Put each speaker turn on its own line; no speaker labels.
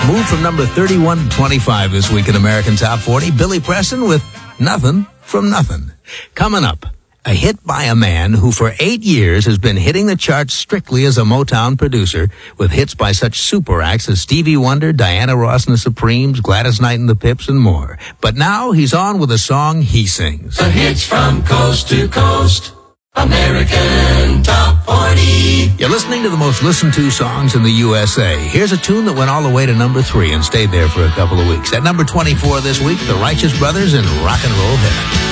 Moved from number 31 to 25 this week in American Top 40. Billy Preston with Nothing from Nothing. Coming up, a hit by a man who for 8 years has been hitting the charts strictly as a Motown producer with hits by such super acts as Stevie Wonder, Diana Ross and the Supremes, Gladys Knight and the Pips, and more. But now he's on with a song he sings.
The hits from coast to coast. American Top 40.
You're listening to the most listened to songs in the USA. Here's a tune that went all the way to number 3 and stayed there for a couple of weeks. At number 24 this week, the Righteous Brothers in Rock and Roll Heaven.